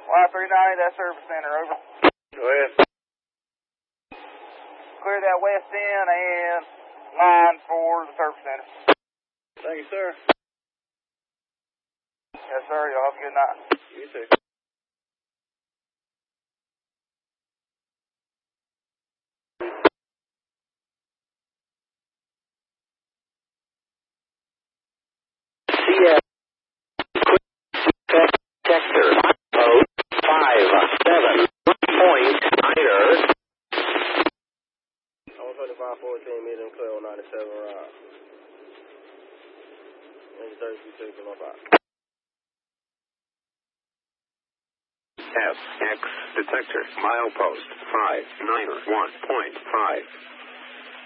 Y390, that service center, over. Go ahead. Clear that west end and line for the service center. Thank you, sir. Yes, sir. Y'all have a good night. You too. CS Texter code 57 point niner. 12514 medium clear on 97 ride. 32 kilo 5. SX detector milepost 591.5.